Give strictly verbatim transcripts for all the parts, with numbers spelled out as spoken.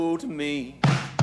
to me.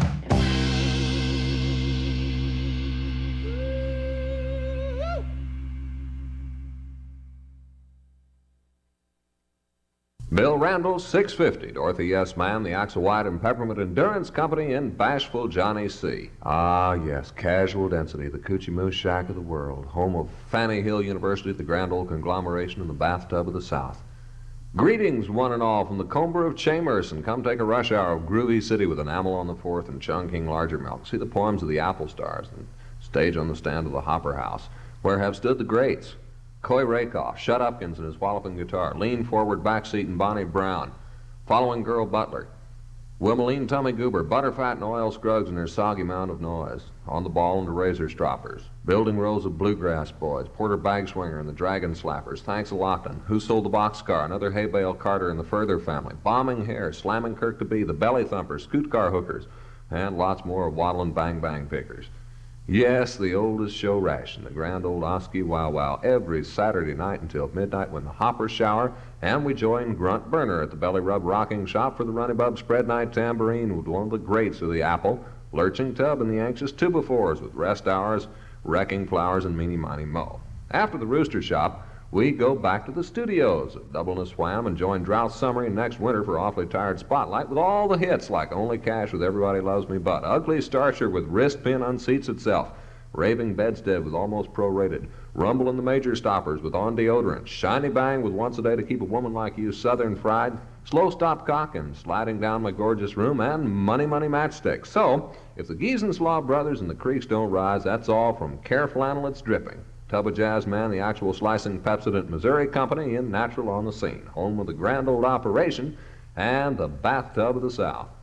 Bill Randall, six fifty. Dorothy Yes Ma'am, the Axel White and Peppermint Endurance Company, and Bashful Johnny C. Ah, yes, Casual Density, the Coochie Moose Shack of the world, home of Fanny Hill University, the grand old conglomeration in the bathtub of the South. Greetings, one and all, from the Comber of Chamerson. Come take a rush hour of groovy city with Enamel on the Fourth and Chungking Larger Milk. See the poems of the Apple Stars and stage on the stand of the Hopper House, where have stood the greats. Coy Rakoff, Shut Upkins and his walloping guitar, Lean Forward Backseat and Bonnie Brown, Following Girl Butler, Wimmeline Tummy Goober, Butterfat and Oil Scruggs and their soggy mound of noise, On the Ball and the Razor Stroppers, Building Rows of Bluegrass Boys, Porter Bagswinger and the Dragon Slappers, Thanks a Lockin', Who Sold the Boxcar, Another Hay Bale Carter and the Further Family, Bombing Hair, Slamming Kirk to Be, the Belly Thumpers, Scoot Car Hookers, and lots more of Waddle and Bang Bang Pickers. Yes, the oldest show ration, the grand old Oski Wow Wow, every Saturday night until midnight when the hoppers shower, and we join Grunt Burner at the Belly Rub Rocking Shop for the Runny Bub Spread Night Tambourine with one of the greats of the Apple, Lurching Tub and the Anxious Two-by-Fours with Rest Hours, Wrecking Flowers, and Meanie Miny Mo. After the Rooster Shop, we go back to the studios of Double and a Swam and join Drouth Summary and Next Winter for Awfully Tired Spotlight with all the hits like Only Cash with Everybody Loves Me But, Ugly Starcher with Wrist Pin Unseats Itself, Raving Bedstead with Almost Prorated, Rumble and the Major Stoppers with On Deodorant, Shiny Bang with Once a Day to Keep a Woman Like You Southern Fried, Slow Stop Cockin', Sliding Down My Gorgeous Room, and Money Money Matchstick. So, if the Giesenslaw Brothers and the creeks don't rise, that's all from Care Flannel It's Dripping. Tub of Jazz Man, the actual slicing Pepsodent Missouri Company in Natural on the Scene, home of the grand old operation and the bathtub of the South.